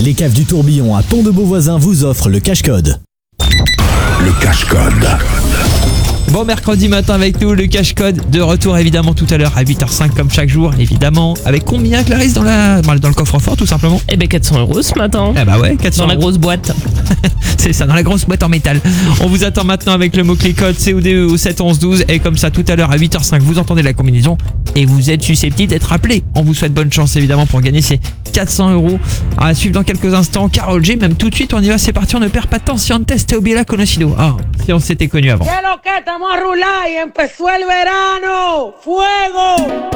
Les caves du Tourbillon à Pont-de-Beauvoisin vous offrent le cache-code. Le cache-code. Bon mercredi matin avec nous, le cache-code de retour évidemment tout à l'heure à 8h05 comme chaque jour, évidemment. Avec combien Clarisse dans le coffre-fort tout simplement? Eh ben 400 € ce matin. Eh bah ouais, 400 Dans la euros. grosse boîte. C'est ça, dans la grosse boîte en métal. On vous attend maintenant avec le mot-clé code CODE au 7 11 12 et comme ça tout à l'heure à 8h05 vous entendez la combinaison et vous êtes susceptible d'être appelé. On vous souhaite bonne chance évidemment pour gagner ces 400 € à suivre dans quelques instants. Karol G, même tout de suite on y va, c'est parti, on ne perd pas de temps. Si antes te hubiera conocido. Ah, si on s'était connu avant. ¿Qué lo que estamos a rular y empezó el verano? ¡Fuego!